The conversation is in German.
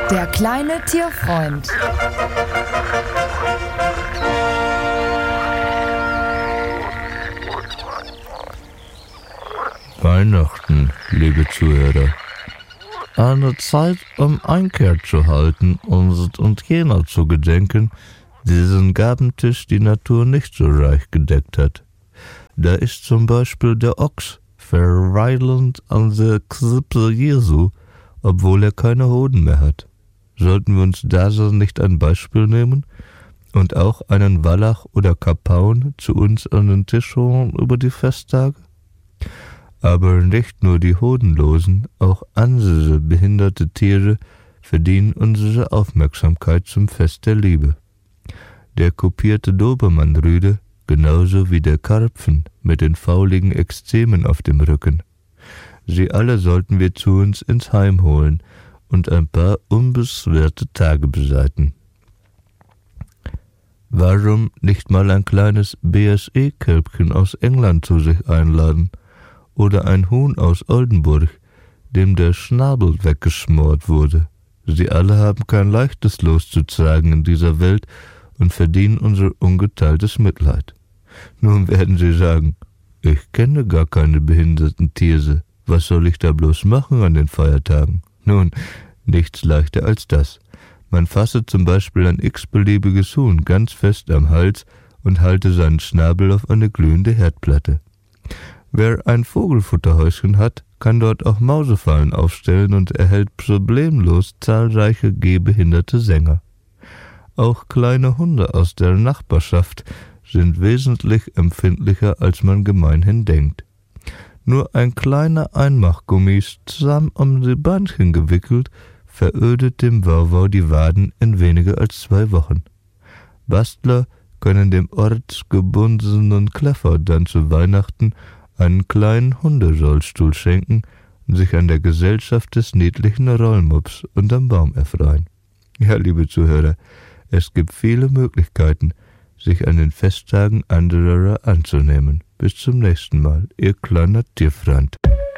Der kleine Tierfreund. Weihnachten, liebe Zuhörer. Eine Zeit, um Einkehr zu halten und jener zu gedenken, diesen Gabentisch die Natur nicht so reich gedeckt hat. Da ist zum Beispiel der Ochs, verweilend an der Krippe Jesu, obwohl er keine Hoden mehr hat. Sollten wir uns da so nicht ein Beispiel nehmen und auch einen Wallach oder Kapaun zu uns an den Tisch holen über die Festtage? Aber nicht nur die Hodenlosen, auch andere behinderte Tiere verdienen unsere Aufmerksamkeit zum Fest der Liebe. Der kopierte Dobermann-Rüde, genauso wie der Karpfen mit den fauligen Ekzemen auf dem Rücken. Sie alle sollten wir zu uns ins Heim holen und ein paar unbeschwerte Tage beseiten. Warum nicht mal ein kleines BSE-Kälbchen aus England zu sich einladen? Oder ein Huhn aus Oldenburg, dem der Schnabel weggeschmort wurde. Sie alle haben kein leichtes Los zu tragen in dieser Welt und verdienen unser ungeteiltes Mitleid. Nun werden Sie sagen, ich kenne gar keine behinderten Tiere, was soll ich da bloß machen an den Feiertagen? Nun, nichts leichter als das. Man fasse zum Beispiel ein x-beliebiges Huhn ganz fest am Hals und halte seinen Schnabel auf eine glühende Herdplatte. Wer ein Vogelfutterhäuschen hat, kann dort auch Mausefallen aufstellen und erhält problemlos zahlreiche gehbehinderte Sänger. Auch kleine Hunde aus der Nachbarschaft sind wesentlich empfindlicher, als man gemeinhin denkt. Nur ein kleiner Einmachgummi stramm um die Beinchen gewickelt, verödet dem Wauwau die Waden in weniger als 2 Wochen. Bastler können dem ortsgebundenen Kleffer dann zu Weihnachten einen kleinen Hunderollstuhl schenken und sich an der Gesellschaft des niedlichen Rollmops unterm Baum erfreuen. Ja, liebe Zuhörer, es gibt viele Möglichkeiten, sich an den Festtagen anderer anzunehmen. Bis zum nächsten Mal, Ihr kleiner Tierfreund.